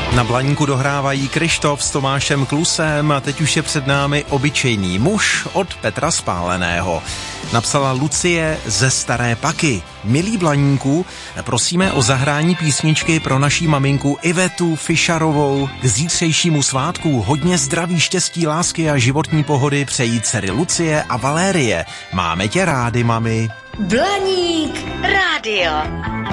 Na Blaníku dohrávají Kryštof s Tomášem Klusem a teď už je před námi Obyčejný muž od Petra Spáleného. Napsala Lucie ze Staré Paky. Milí Blaníku, prosíme o zahrání písničky pro naší maminku Ivetu Fišarovou. K zítřejšímu svátku hodně zdraví, štěstí, lásky a životní pohody přejí dcery Lucie a Valérie. Máme tě rádi, mami. Blaník rádio.